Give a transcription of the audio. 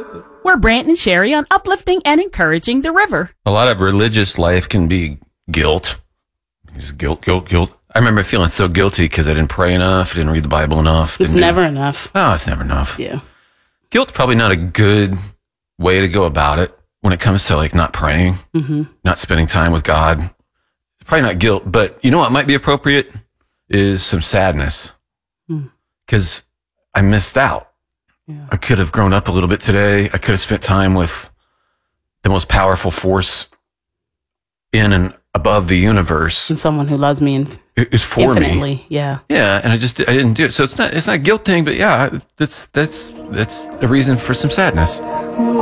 We're Brant and Sherry on uplifting and encouraging the river. A lot of religious life can be guilt. Just guilt. I remember feeling so guilty because I didn't pray enough, didn't read the Bible enough. It's never enough. Oh, it's never enough. Yeah. Guilt's probably not a good way to go about it when it comes to like not praying, not spending time with God. It's probably not guilt, but you know what might be appropriate is some sadness because I missed out. Yeah. I could have grown up a little bit today. I could have spent time with the most powerful force in and above the universe. And someone who loves me It's for infinitely. me. Yeah. Yeah, and I didn't do it. So it's not a guilt thing, but yeah, that's a reason for some sadness.